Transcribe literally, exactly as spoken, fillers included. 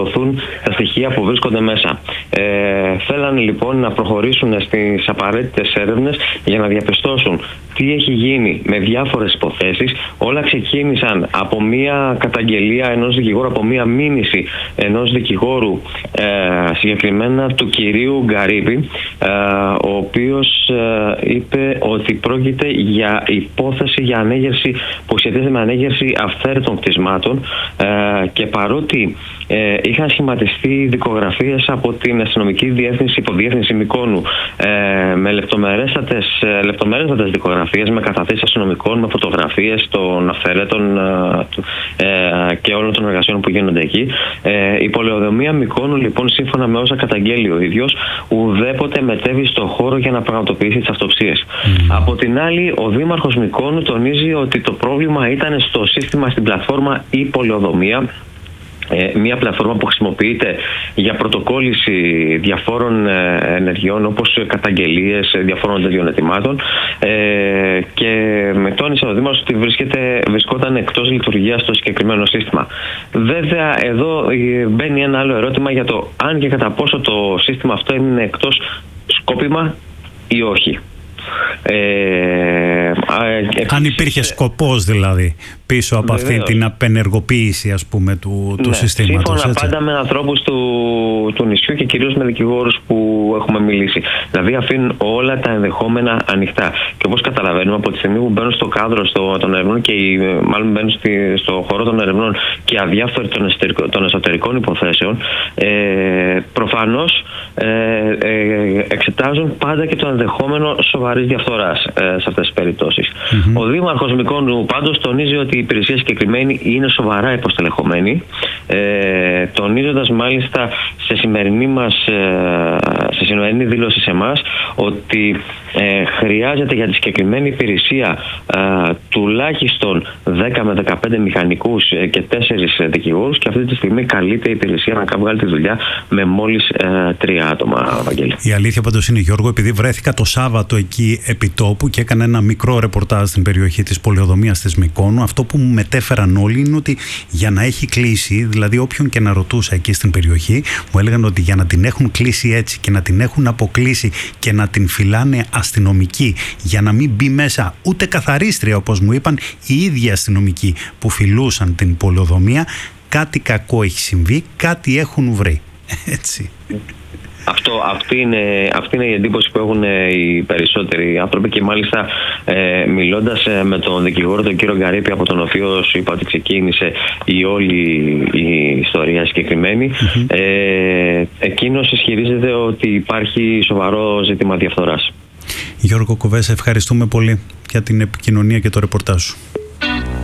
τα στοιχεία που βρίσκονται μέσα. Ε, θέλανε λοιπόν να προχωρήσουν στις απαραίτητες έρευνες για να διαπιστώσουν τι έχει γίνει με διάφορες υποθέσεις. Όλα ξεκίνησαν από μία καταγγελία ενός δικηγόρου, από μία μήνυση ενός δικηγόρου, ε, συγκεκριμένα του κυρίου Γκαρίπη, ε, ο οποίος ε, είπε ότι πρόκειται για υπόθεση για ανέγερση που σχετίζεται με ανέγερση αυθαίρετων κτισμάτων, ε, και παρότι ε, είχαν σχηματιστεί δικογραφίες από την αστυνομική διεύθυνση, υποδιεύθυνση Μυκόνου, ε, με λεπτομερέστατες, ε, λεπτομερέστατες δικογραφίες, με καταθέσεις αστυνομικών, με φωτογραφίες των αυθαίρετων ε, ε, και όλων των εργασιών που γίνονται εκεί. Ε, η πολεοδομία Μυκόνου, λοιπόν, σύμφωνα με όσα καταγγέλει ο ίδιος, ουδέποτε μετέβη στον χώρο για να πραγματοποιήσει τις αυτοψίες. Mm. Από την άλλη, ο Δήμαρχος Μυκόνου τονίζει ότι το πρόβλημα ήταν στο σύστημα, στην πλατφόρμα η πολεοδομία. Μια πλατφόρμα που χρησιμοποιείται για πρωτοκόλληση διαφόρων ενεργειών, όπως καταγγελίες διαφόρων τέτοιων αιτημάτων, και με τόνισε ο Δήμαρχος ότι βρίσκεται, βρισκόταν εκτός λειτουργίας το συγκεκριμένο σύστημα. Βέβαια, εδώ μπαίνει ένα άλλο ερώτημα για το αν και κατά πόσο το σύστημα αυτό έμεινε εκτός σκόπιμα ή όχι. Ε, Αν υπήρχε σκοπός δηλαδή πίσω από Βεβαίως. αυτή την απενεργοποίηση, ας πούμε, του, του ναι, συστήματος. Σύμφωνα πάντα με ανθρώπους του, του νησιού και κυρίως με δικηγόρους που έχουμε μιλήσει. Δηλαδή αφήνουν όλα τα ενδεχόμενα ανοιχτά. Και όπως καταλαβαίνουμε, από τη στιγμή που μπαίνουν στο κάδρο στο, των ερευνών και μάλλον μπαίνουν στη, στο χώρο των ερευνών και αδιάφοροι των, εσωτερικών, των εσωτερικών υποθέσεων, ε, προφανώς ε, ε, εξετάζουν πάντα και το ενδεχόμενο σοβαρής διαφθοράς ε, σε αυτές τις περιπτώσεις. Mm-hmm. Ο Δήμαρχος Μυκόνου πάντως τονίζει ότι η υπηρεσία συγκεκριμένη είναι σοβαρά υποστελεχωμένη, ε, τονίζοντας μάλιστα σε σημερινή μας, ε, σε σημερινή δήλωση σε εμάς, ότι ε, χρειάζεται για τη συγκεκριμένη υπηρεσία ε, τουλάχιστον δέκα με δεκαπέντε μηχανικούς και τέσσερις δικηγόρους, και αυτή τη στιγμή καλείται η υπηρεσία να βγάλει τη δουλειά με μόλις ε, τρία άτομα, Βαγγέλη. Η αλήθεια πάντως είναι, Γιώργο, επειδή βρέθηκα το Σάββατο εκεί επιτόπου και έκανα ένα μικρό ρεπορτάζ στην περιοχή της πολεοδομίας της Μυκόνου, αυτό που μου μετέφεραν όλοι είναι ότι για να έχει κλείσει, δηλαδή όποιον και να ρωτούσα εκεί στην περιοχή, μου έλεγαν ότι για να την έχουν κλείσει έτσι και να την έχουν αποκλείσει και να την φυλάνε αστυνομικοί για να μην μπει μέσα ούτε καθαρίστρια, όπως μου είπαν οι ίδιοι αστυνομικοί που φυλούσαν την πολεοδομία, κάτι κακό έχει συμβεί, κάτι έχουν βρει. Έτσι. Αυτό, αυτή, είναι, αυτή είναι η εντύπωση που έχουν οι περισσότεροι άνθρωποι, και μάλιστα ε, μιλώντας με τον δικηγόρο τον κύριο Γκαρίπη, από τον οποίο σου είπα ότι ξεκίνησε η όλη η ιστορία συγκεκριμένη, mm-hmm. ε, εκείνος ισχυρίζεται ότι υπάρχει σοβαρό ζήτημα διαφθοράς. Γιώργο Κουβέσα, ευχαριστούμε πολύ για την επικοινωνία και το ρεπορτάζ σου.